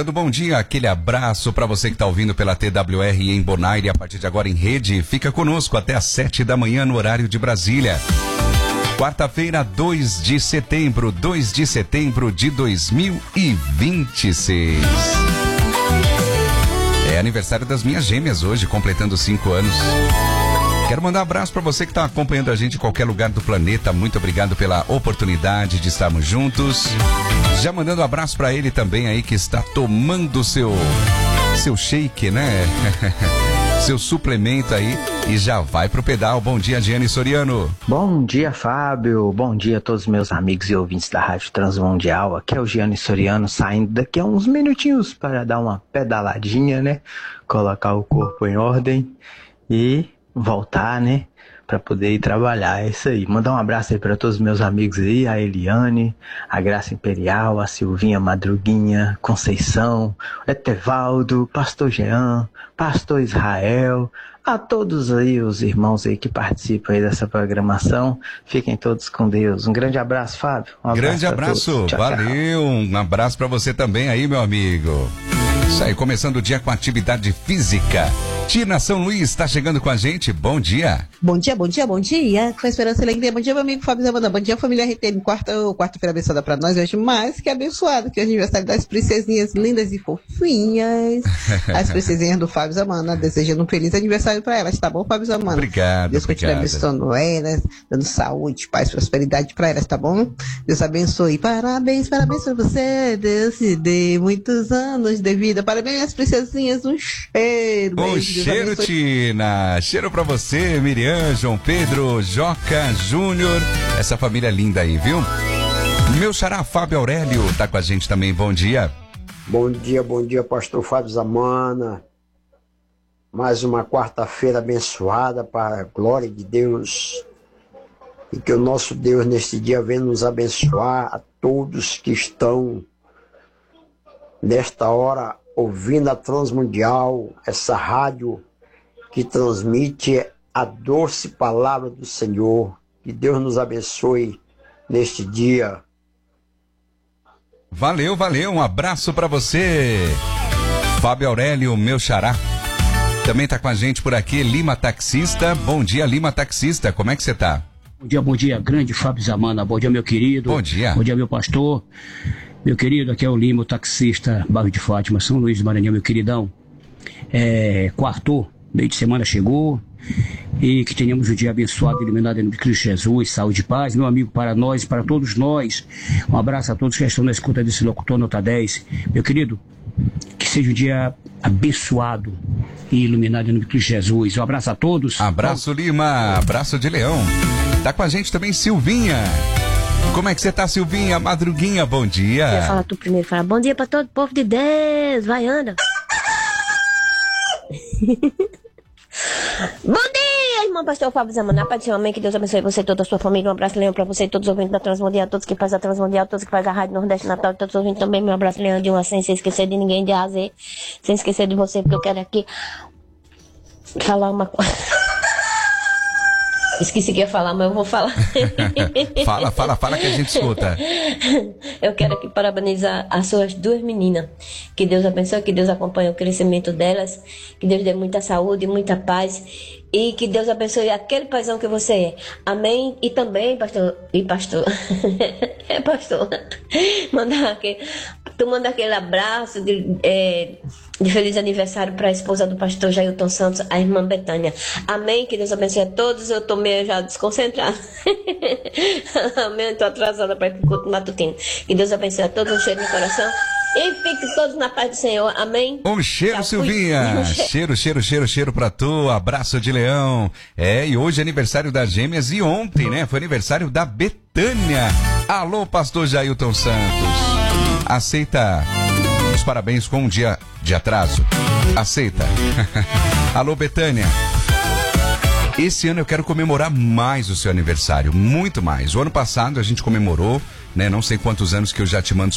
dando bom dia, aquele abraço para você que está ouvindo pela TWR em Bonaire, a partir de agora em rede. Fica conosco até às 7 da manhã no horário de Brasília. Quarta-feira, 2 de setembro de 2026. É aniversário das minhas gêmeas hoje, completando 5 anos. Quero mandar um abraço para você que está acompanhando a gente em qualquer lugar do planeta. Muito obrigado pela oportunidade de estarmos juntos. Já mandando um abraço para ele também aí que está tomando seu shake, né? Seu suplemento aí e já vai pro pedal. Bom dia, Giane Soriano. Bom dia, Fábio. Bom dia a todos os meus amigos e ouvintes da Rádio Transmundial. Aqui é o Giane Soriano saindo daqui a uns minutinhos para dar uma pedaladinha, né? Colocar o corpo em ordem e voltar, né? Para poder ir trabalhar. É isso aí. Mandar um abraço aí para todos os meus amigos aí, a Eliane, a Graça Imperial, a Silvinha Madruguinha, Conceição, Etevaldo, Pastor Jean, Pastor Israel, a todos aí os irmãos aí que participam aí dessa programação. Fiquem todos com Deus. Um grande abraço, Fábio. Um abraço. Grande abraço. Tchau, valeu. Tchau. Um abraço para você também aí, meu amigo. Isso aí, começando o dia com atividade física. Tina São Luís está chegando com a gente. Bom dia. Bom dia, bom dia, bom dia. Com a esperança e alegria. Bom dia, meu amigo Fábio Zamanda. Bom dia, família RTM. Quarta-feira abençoada para nós hoje, mais que abençoada, que é o aniversário das princesinhas lindas e fofinhas. As princesinhas do Fábio Zamanda. Desejando um feliz aniversário para elas, tá bom, Fábio Zamanda? Obrigado. Deus continue abençoando elas, dando saúde, paz, prosperidade para elas, tá bom? Deus abençoe. Parabéns para você. Deus te dê muitos anos de vida. Parabéns, as princesinhas. Um cheiro. Um cheiro, Tina. Cheiro pra você, Miriam, João Pedro, Joca, Júnior. Essa família linda aí, viu? Meu xará Fábio Aurélio tá com a gente também. Bom dia. Bom dia, pastor Fábio Zamana. Mais uma quarta-feira abençoada para a glória de Deus. E que o nosso Deus neste dia venha nos abençoar a todos que estão nesta hora ouvindo a Transmundial, essa rádio que transmite a doce palavra do Senhor. Que Deus nos abençoe neste dia. Valeu. Um abraço pra você. Fábio Aurélio, meu xará. Também tá com a gente por aqui, Lima Taxista. Bom dia, Lima Taxista. Como é que você tá? Bom dia, grande Fábio Zamana. Bom dia, meu querido. Bom dia. Bom dia, meu pastor. Meu querido, aqui é o Lima, o taxista, bairro de Fátima, São Luís do Maranhão, meu queridão. Quartou, meio de semana chegou, e que tenhamos um dia abençoado, iluminado em nome de Cristo Jesus, saúde e paz, meu amigo, para nós, para todos nós. Um abraço a todos que estão na escuta desse locutor Nota 10. Meu querido, que seja um dia abençoado e iluminado em nome de Cristo Jesus. Um abraço a todos. Abraço, Lima, abraço de leão. Tá com a gente também Silvinha. Como é que você tá, Silvinha? Madruguinha, bom dia. Eu falo tu primeiro, fala bom dia pra todo o povo de Deus, vai, anda. Bom dia, irmão pastor Fábio Zamana, Pai do Senhor, amém, que Deus abençoe você e toda a sua família, um abraço, Leão, pra você e todos os ouvintes da Transmundial, todos que fazem a Transmundial, todos que fazem a Rádio Nordeste Natal, todos os ouvintes também, meu abraço, Leão, de uma sem esquecer de ninguém, de AZ, sem esquecer de você, porque eu quero aqui falar uma coisa. Esqueci que ia falar, mas eu vou falar. Fala que a gente escuta. Eu quero aqui parabenizar as suas duas meninas. Que Deus abençoe, que Deus acompanhe o crescimento delas, que Deus dê muita saúde, muita paz e que Deus abençoe aquele paizão que você é. Amém? E também, pastor, pastor, tu manda aquele abraço de feliz aniversário para a esposa do pastor Jailton Santos, a irmã Betânia. Amém? Que Deus abençoe a todos. Eu tô meio já desconcentrada. Amém? Tô atrasada para ir pro culto matutino. Que Deus abençoe a todos. Um cheiro no coração. E fiquem todos na paz do Senhor. Amém? Um cheiro, tchau, Silvinha. Cheiro pra tu. Abraço de leão. E hoje é aniversário das gêmeas e ontem, né? Foi aniversário da Betânia. Alô, pastor Jailton Santos. Aceita os parabéns com um dia de atraso. Aceita. Alô, Betânia. Esse ano eu quero comemorar mais o seu aniversário, muito mais. O ano passado a gente comemorou, né? Não sei quantos anos que eu já te mando